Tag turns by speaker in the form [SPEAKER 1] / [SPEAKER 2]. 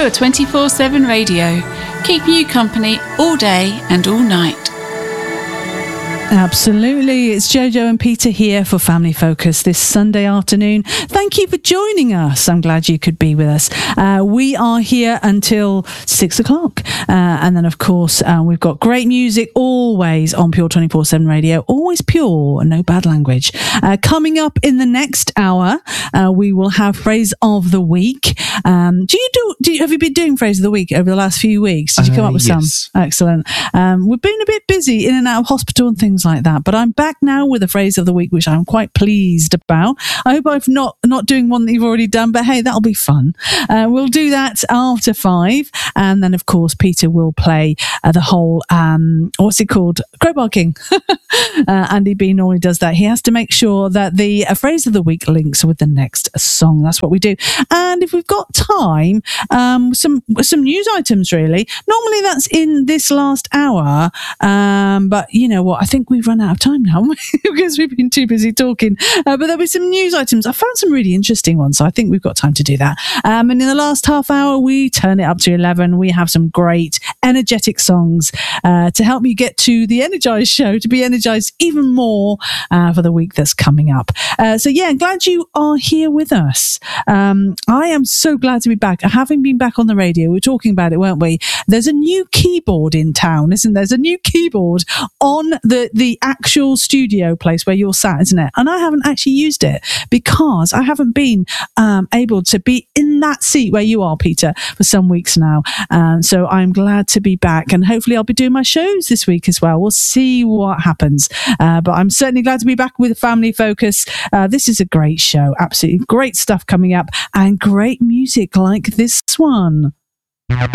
[SPEAKER 1] Pure 24/7 radio, keeping you company all day and all night.
[SPEAKER 2] Absolutely. It's Jojo and Peter here for Family Focus this Sunday afternoon. Thank you for joining us. I'm glad you could be with us. We are here until 6 o'clock. And then, of course, we've got great music always on Pure 24/7 radio. Always pure, no bad language. Coming up in the next hour, we will have Phrase of the Week. Have you been doing Phrase of the Week over the last few weeks? Did you come up with some? Excellent. We've been a bit busy in and out of hospital and things like that, but I'm back now with a Phrase of the Week, which I'm quite pleased about. I hope I'm not doing one that you've already done, but hey, that'll be fun. We'll do that after 5, and then of course Peter will play the whole what's it called, Crowbar King. Andy B normally does that. He has to make sure that the Phrase of the Week links with the next song. That's what we do. And if we've got time, some news items really. Normally that's in this last hour, but you know what, I think we've run out of time now because we've been too busy talking, but there'll be some news items. I found some really interesting ones, so I think we've got time to do that. And in the last half hour we turn it up to 11. We have some great energetic songs to help you get to the Energized show, to be energized even more for the week that's coming up. So yeah, glad you are here with us. I am so glad to be back. Having been back on the radio, we were talking about it, weren't we? There's a new keyboard in town, isn't there? There's a new keyboard on the actual studio place where you're sat, isn't it? And I haven't actually used it because I haven't been able to be in that seat where you are, Peter, for some weeks now. So I'm glad to be back, and hopefully I'll be doing my shows this week as well. We'll see what happens. But I'm certainly glad to be back with Family Focus. This is a great show. Absolutely great stuff coming up, and great music like this one.